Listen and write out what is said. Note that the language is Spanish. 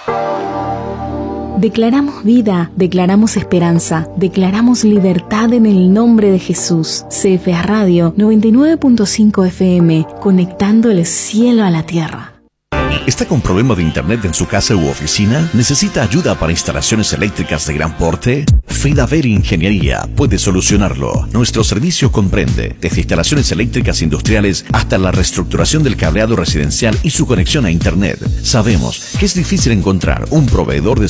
Declaramos vida, declaramos esperanza, declaramos libertad en el nombre de Jesús. CFA Radio 99.5 FM, conectando el cielo a la tierra. ¿Está con problema de internet en su casa u oficina? ¿Necesita ayuda para instalaciones eléctricas de gran porte? Fedaver Ingeniería puede solucionarlo. Nuestro servicio comprende desde instalaciones eléctricas industriales hasta la reestructuración del cableado residencial y su conexión a internet. Sabemos que es difícil encontrar un proveedor de